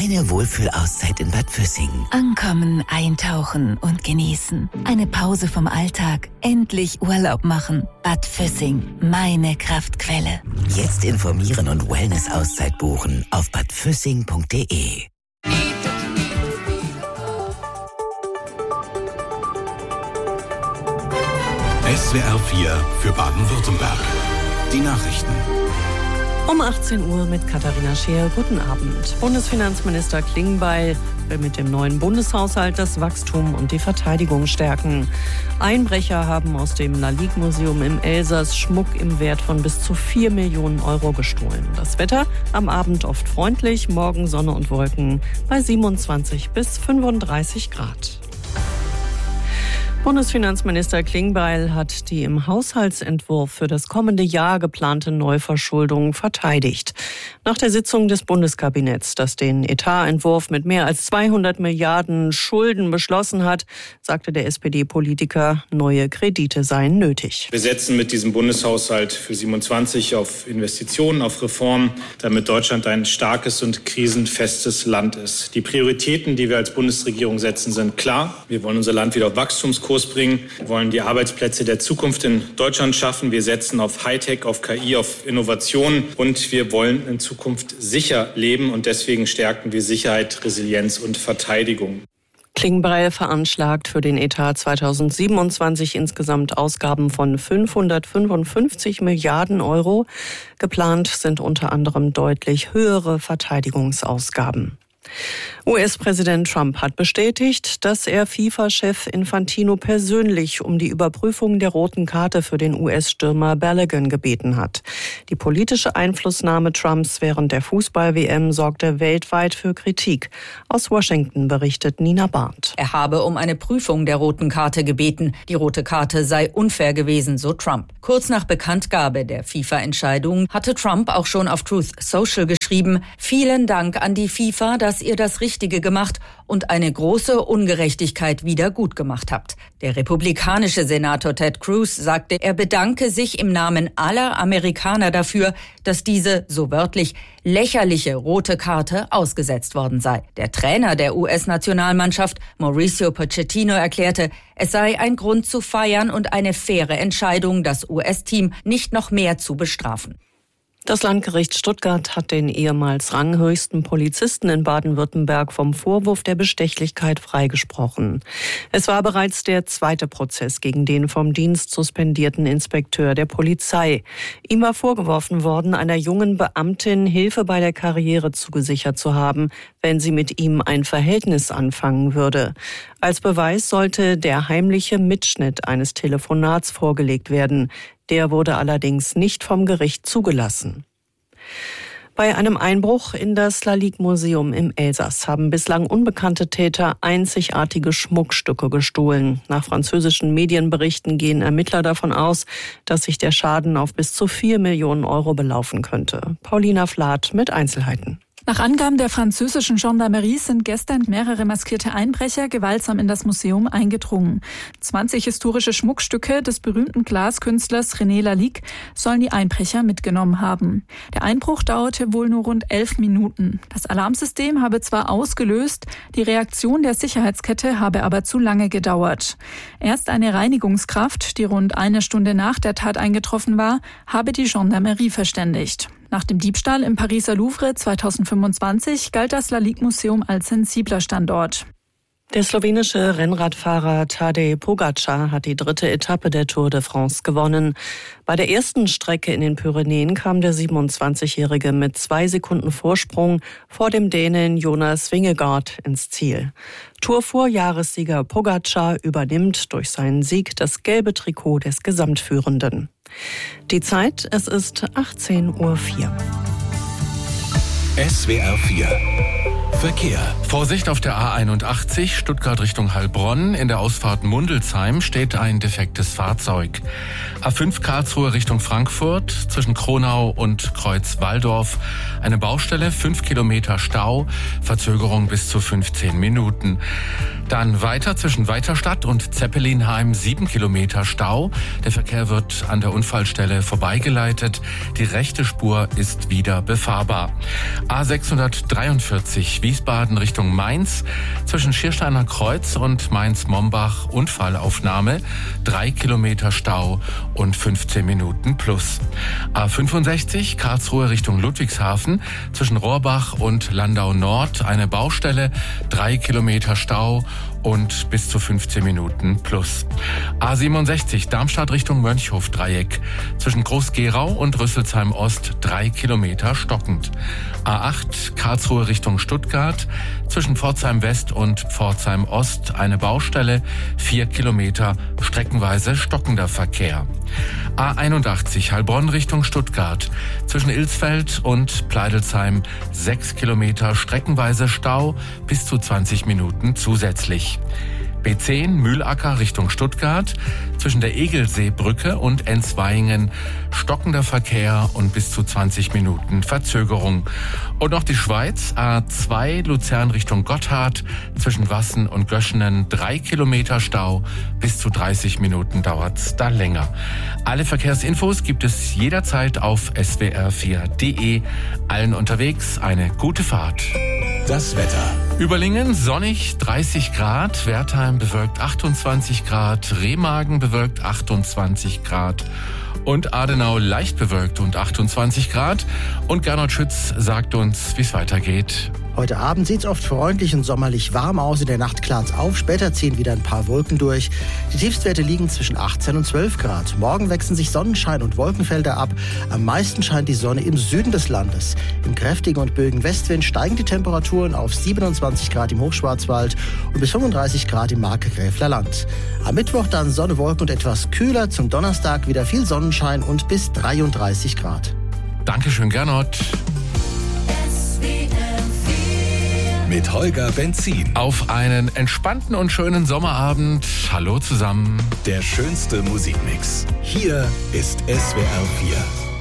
Deine Wohlfühlauszeit in Bad Füssing. Ankommen, eintauchen und genießen. Eine Pause vom Alltag. Endlich Urlaub machen. Bad Füssing, meine Kraftquelle. Jetzt informieren und Wellness-Auszeit buchen auf badfüssing.de. SWR 4 für Baden-Württemberg. Die Nachrichten. Um 18 Uhr mit Katharina Scheer. Guten Abend. Bundesfinanzminister Klingbeil will mit dem neuen Bundeshaushalt das Wachstum und die Verteidigung stärken. Einbrecher haben aus dem Lalique-Museum im Elsass Schmuck im Wert von bis zu 4 Millionen Euro gestohlen. Das Wetter am Abend oft freundlich, morgen Sonne und Wolken bei 27 bis 35 Grad. Bundesfinanzminister Klingbeil hat die im Haushaltsentwurf für das kommende Jahr geplante Neuverschuldung verteidigt. Nach der Sitzung des Bundeskabinetts, das den Etatentwurf mit mehr als 200 Milliarden Schulden beschlossen hat, sagte der SPD-Politiker, neue Kredite seien nötig. Wir setzen mit diesem Bundeshaushalt für 27 auf Investitionen, auf Reformen, damit Deutschland ein starkes und krisenfestes Land ist. Die Prioritäten, die wir als Bundesregierung setzen, sind klar. Wir wollen unser Land wieder auf Wachstumskurs bringen. Wir wollen die Arbeitsplätze der Zukunft in Deutschland schaffen. Wir setzen auf Hightech, auf KI, auf Innovationen und wir wollen in Zukunft sicher leben und deswegen stärken wir Sicherheit, Resilienz und Verteidigung. Klingbeil veranschlagt für den Etat 2027 insgesamt Ausgaben von 555 Milliarden Euro. Geplant sind unter anderem deutlich höhere Verteidigungsausgaben. US-Präsident Trump hat bestätigt, dass er FIFA-Chef Infantino persönlich um die Überprüfung der roten Karte für den US-Stürmer Balogun gebeten hat. Die politische Einflussnahme Trumps während der Fußball-WM sorgte weltweit für Kritik. Aus Washington berichtet Nina Barth. Er habe um eine Prüfung der roten Karte gebeten. Die rote Karte sei unfair gewesen, so Trump. Kurz nach Bekanntgabe der FIFA-Entscheidung hatte Trump auch schon auf Truth Social geschrieben: Vielen Dank an die FIFA, dass ihr das Richtige gemacht und eine große Ungerechtigkeit wieder gut gemacht habt. Der republikanische Senator Ted Cruz sagte, er bedanke sich im Namen aller Amerikaner dafür, dass diese, so wörtlich, lächerliche rote Karte ausgesetzt worden sei. Der Trainer der US-Nationalmannschaft, Mauricio Pochettino, erklärte, es sei ein Grund zu feiern und eine faire Entscheidung, das US-Team nicht noch mehr zu bestrafen. Das Landgericht Stuttgart hat den ehemals ranghöchsten Polizisten in Baden-Württemberg vom Vorwurf der Bestechlichkeit freigesprochen. Es war bereits der zweite Prozess gegen den vom Dienst suspendierten Inspekteur der Polizei. Ihm war vorgeworfen worden, einer jungen Beamtin Hilfe bei der Karriere zugesichert zu haben, wenn sie mit ihm ein Verhältnis anfangen würde. Als Beweis sollte der heimliche Mitschnitt eines Telefonats vorgelegt werden. Der wurde allerdings nicht vom Gericht zugelassen. Bei einem Einbruch in das Lalique-Museum im Elsass haben bislang unbekannte Täter einzigartige Schmuckstücke gestohlen. Nach französischen Medienberichten gehen Ermittler davon aus, dass sich der Schaden auf bis zu 4 Millionen Euro belaufen könnte. Paulina Flath mit Einzelheiten. Nach Angaben der französischen Gendarmerie sind gestern mehrere maskierte Einbrecher gewaltsam in das Museum eingedrungen. 20 historische Schmuckstücke des berühmten Glaskünstlers René Lalique sollen die Einbrecher mitgenommen haben. Der Einbruch dauerte wohl nur rund 11 Minuten. Das Alarmsystem habe zwar ausgelöst, die Reaktion der Sicherheitskette habe aber zu lange gedauert. Erst eine Reinigungskraft, die rund eine Stunde nach der Tat eingetroffen war, habe die Gendarmerie verständigt. Nach dem Diebstahl im Pariser Louvre 2025 galt das Lalique-Museum als sensibler Standort. Der slowenische Rennradfahrer Tadej Pogačar hat die 3. Etappe der Tour de France gewonnen. Bei der ersten Strecke in den Pyrenäen kam der 27-Jährige mit 2 Sekunden Vorsprung vor dem Dänen Jonas Vingegaard ins Ziel. Tourvorjahressieger Pogačar übernimmt durch seinen Sieg das gelbe Trikot des Gesamtführenden. Die Zeit, es ist 18:04 Uhr. SWR 4 Verkehr. Vorsicht auf der A81 Stuttgart Richtung Heilbronn. In der Ausfahrt Mundelsheim steht ein defektes Fahrzeug. A5 Karlsruhe Richtung Frankfurt zwischen Kronau und Kreuz Walldorf. Eine Baustelle, 5 Kilometer Stau, Verzögerung bis zu 15 Minuten. Dann weiter zwischen Weiterstadt und Zeppelinheim, 7 Kilometer Stau. Der Verkehr wird an der Unfallstelle vorbeigeleitet. Die rechte Spur ist wieder befahrbar. A643 Wiesbaden Richtung Mainz, zwischen Schiersteiner Kreuz und Mainz-Mombach Unfallaufnahme, 3 Kilometer Stau und 15 Minuten plus. A65 Karlsruhe Richtung Ludwigshafen, zwischen Rohrbach und Landau Nord eine Baustelle, 3 Kilometer Stau und bis zu 15 Minuten plus. A67 Darmstadt Richtung Mönchhof-Dreieck, zwischen Groß-Gerau und Rüsselsheim Ost 3 Kilometer stockend. A8 Karlsruhe Richtung Stuttgart, zwischen Pforzheim West und Pforzheim Ost eine Baustelle, 4 Kilometer streckenweise stockender Verkehr. A81 Heilbronn Richtung Stuttgart, zwischen Ilsfeld und Pleidelsheim 6 Kilometer streckenweise Stau, bis zu 20 Minuten zusätzlich. B10 Mühlacker Richtung Stuttgart, zwischen der Egelseebrücke und Ensweingen stockender Verkehr und bis zu 20 Minuten Verzögerung. Und noch die Schweiz, A2 Luzern Richtung Gotthard, zwischen Wassen und Göschenen 3 Kilometer Stau, bis zu 30 Minuten dauert's da länger. Alle Verkehrsinfos gibt es jederzeit auf swr4.de. Allen unterwegs eine gute Fahrt. Das Wetter. Überlingen sonnig 30 Grad, Wertheim bewölkt 28 Grad, Remagen bewölkt 28 Grad und Adenau leicht bewölkt und 28 Grad. Und Gernot Schütz sagt uns, wie es weitergeht. Heute Abend sieht es oft freundlich und sommerlich warm aus. In der Nacht klart's auf. Später ziehen wieder ein paar Wolken durch. Die Tiefstwerte liegen zwischen 18 und 12 Grad. Morgen wechseln sich Sonnenschein und Wolkenfelder ab. Am meisten scheint die Sonne im Süden des Landes. Im kräftigen und böigen Westwind steigen die Temperaturen auf 27 Grad im Hochschwarzwald und bis 35 Grad im Markgräfler Land. Am Mittwoch dann Sonne, Wolken und etwas kühler. Zum Donnerstag wieder viel Sonnenschein und bis 33 Grad. Dankeschön, Gernot. Mit Holger Benzin. Auf einen entspannten und schönen Sommerabend. Hallo zusammen. Der schönste Musikmix. Hier ist SWR 4.